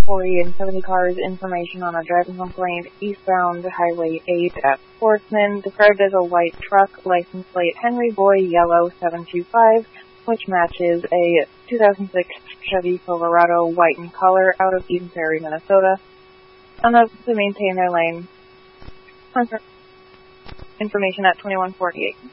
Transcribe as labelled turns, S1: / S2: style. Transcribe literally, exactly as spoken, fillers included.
S1: forty and seventy cars information on a driving complaint eastbound Highway eight at Sportsman, described as a white truck, license plate Henry Boy Yellow seven two five, which matches a two thousand six Chevy Silverado white in color out of Eden Prairie, Minnesota. Unable to maintain their lane. Information at twenty-one forty-eight.